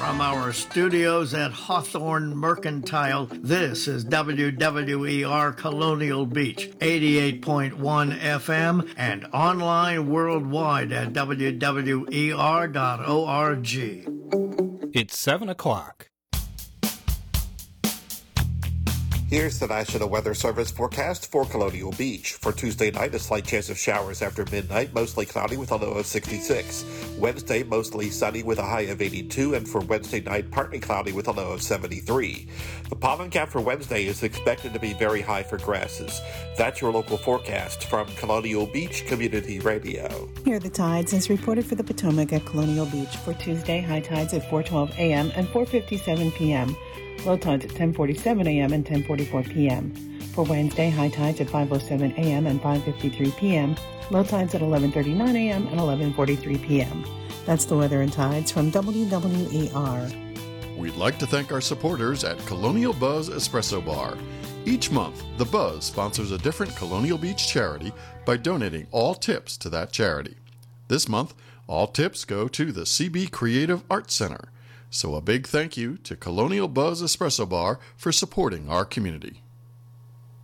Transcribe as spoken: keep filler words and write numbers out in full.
From our studios at Hawthorne Mercantile, this is W W E R Colonial Beach, eighty-eight point one F M, and online worldwide at W W E R dot org. It's seven o'clock. Here's the National Weather Service forecast for Colonial Beach. For Tuesday night, a slight chance of showers after midnight, mostly cloudy with a low of sixty-six. Wednesday, mostly sunny with a high of eighty-two, and for Wednesday night, partly cloudy with a low of seventy-three. The pollen count for Wednesday is expected to be very high for grasses. That's your local forecast from Colonial Beach Community Radio. Here are the tides as reported for the Potomac at Colonial Beach for Tuesday. High tides at four twelve a.m. and four fifty-seven p.m. Low tides at ten forty-seven a.m. and ten forty-four p.m. For Wednesday, high tides at five oh seven a.m. and five fifty-three p.m. Low tides at eleven thirty-nine a.m. and eleven forty-three p.m. That's the weather and tides from W W E R. We'd like to thank our supporters at Colonial Buzz Espresso Bar. Each month, the Buzz sponsors a different Colonial Beach charity by donating all tips to that charity. This month, all tips go to the C B Creative Arts Center. So a big thank you to Colonial Buzz Espresso Bar for supporting our community.